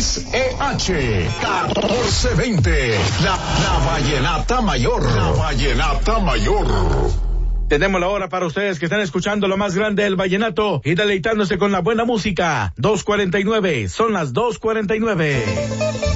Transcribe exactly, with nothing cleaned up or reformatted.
X E H catorce veinte. La, la Vallenata Mayor. La Vallenata Mayor. Tenemos la hora para ustedes que están escuchando lo más grande del vallenato y deleitándose con la buena música. dos cuarenta y nueve, son las dos cuarenta y nueve.